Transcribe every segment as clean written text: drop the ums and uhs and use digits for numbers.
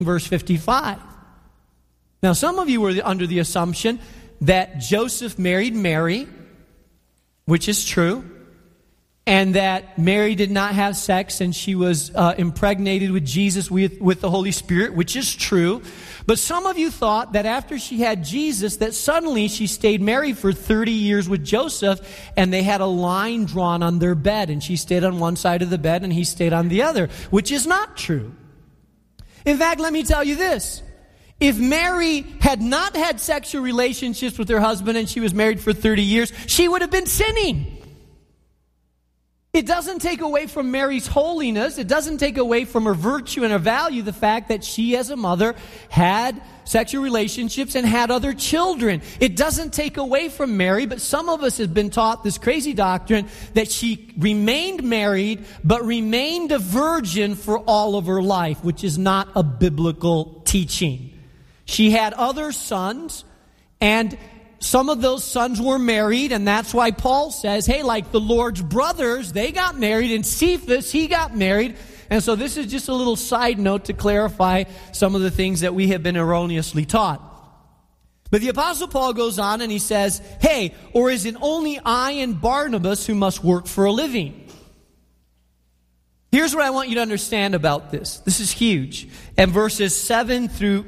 verse 55. Now, some of you were under the assumption that Joseph married Mary, which is true, and that Mary did not have sex and she was impregnated with Jesus with the Holy Spirit, which is true. But some of you thought that after she had Jesus, that suddenly she stayed married for 30 years with Joseph, and they had a line drawn on their bed, and she stayed on one side of the bed and he stayed on the other, which is not true. In fact, let me tell you this. If Mary had not had sexual relationships with her husband and she was married for 30 years, she would have been sinning. It doesn't take away from Mary's holiness. It doesn't take away from her virtue and her value the fact that she as a mother had sexual relationships and had other children. It doesn't take away from Mary, but some of us have been taught this crazy doctrine that she remained married but remained a virgin for all of her life, which is not a biblical teaching. She had other sons, and some of those sons were married, and that's why Paul says, hey, like the Lord's brothers, they got married, and Cephas, he got married. And so this is just a little side note to clarify some of the things that we have been erroneously taught. But the Apostle Paul goes on and he says, hey, or is it only I and Barnabas who must work for a living? Here's what I want you to understand about this. This is huge. And verses 7 through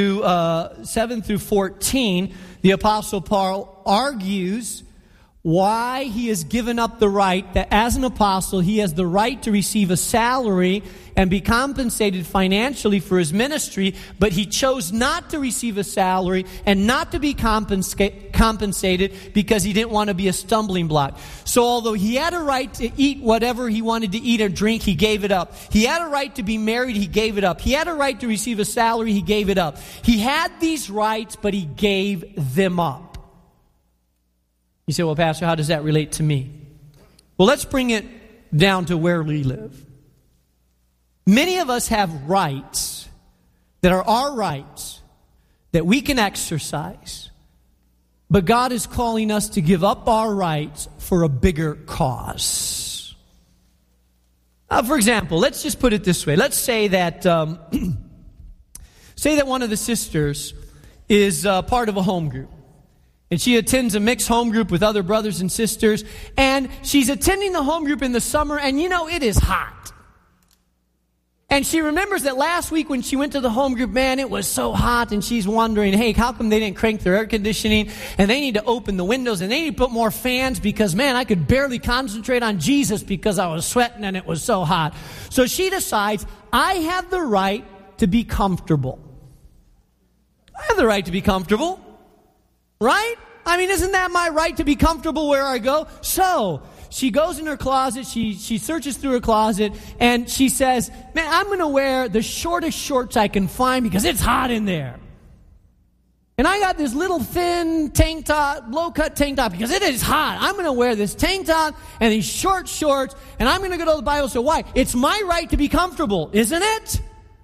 14, the Apostle Paul argues why he has given up the right that as an apostle he has the right to receive a salary and be compensated financially for his ministry, but he chose not to receive a salary and not to be compensated because he didn't want to be a stumbling block. So although he had a right to eat whatever he wanted to eat or drink, he gave it up. He had a right to be married, he gave it up. He had a right to receive a salary, he gave it up. He had these rights, but he gave them up. You say, well, Pastor, how does that relate to me? Well, let's bring it down to where we live. Many of us have rights that are our rights that we can exercise, but God is calling us to give up our rights for a bigger cause. For example, let's just put it this way. Let's say that say that one of the sisters is part of a home group. And she attends a mixed home group with other brothers and sisters. And she's attending the home group in the summer, and it is hot. And she remembers that last week when she went to the home group, man, it was so hot. And she's wondering, hey, how come they didn't crank their air conditioning? And they need to open the windows, and they need to put more fans because, man, I could barely concentrate on Jesus because I was sweating and it was so hot. So she decides, I have the right to be comfortable. I have the right to be comfortable. Right? I mean, isn't that my right to be comfortable where I go? So, she goes in her closet, she searches through her closet, and she says, man, I'm going to wear the shortest shorts I can find because it's hot in there. And I got this little thin tank top, low-cut tank top because it is hot. I'm going to wear this tank top and these short shorts, and I'm going to go to the Bible. So why? It's my right to be comfortable, isn't it?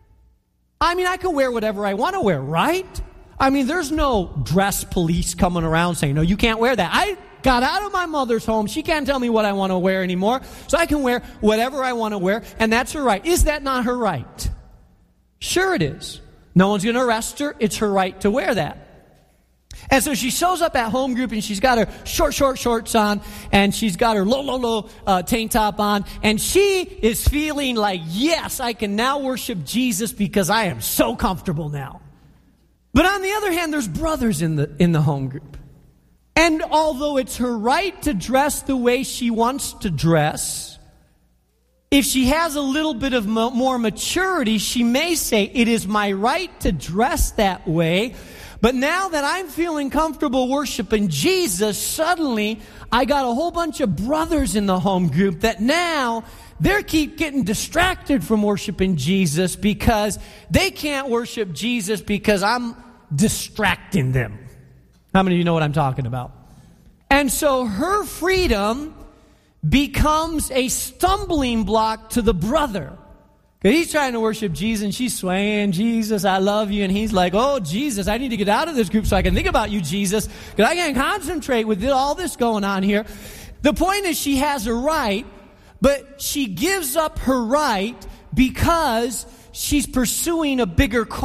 I mean, I can wear whatever I want to wear, right? I mean, there's no dress police coming around saying, no, you can't wear that. I got out of my mother's home. She can't tell me what I want to wear anymore. So I can wear whatever I want to wear, and that's her right. Is that not her right? Sure it is. No one's going to arrest her. It's her right to wear that. And so she shows up at home group, and she's got her short shorts on, and she's got her low tank top on, and she is feeling like, yes, I can now worship Jesus because I am so comfortable now. But on the other hand, there's brothers in the home group. And although it's her right to dress the way she wants to dress, if she has a little bit of more maturity, she may say, it is my right to dress that way. But now that I'm feeling comfortable worshiping Jesus, suddenly I got a whole bunch of brothers in the home group that now they keep getting distracted from worshiping Jesus because they can't worship Jesus because I'm distracting them. How many of you know what I'm talking about? And so her freedom becomes a stumbling block to the brother. Because he's trying to worship Jesus, and she's swaying, Jesus, I love you. And he's like, oh, Jesus, I need to get out of this group so I can think about you, Jesus, because I can't concentrate with all this going on here. The point is she has a right, but she gives up her right because she's pursuing a bigger cause.